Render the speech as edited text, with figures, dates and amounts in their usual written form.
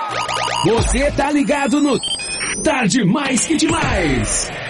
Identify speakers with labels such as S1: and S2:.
S1: Você tá ligado no Tarde Mais que Demais.